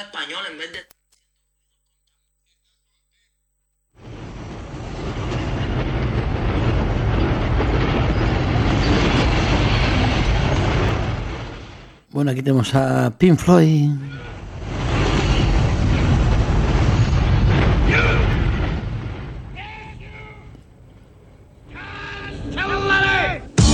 español en vez de... Bueno, aquí tenemos a Pink Floyd.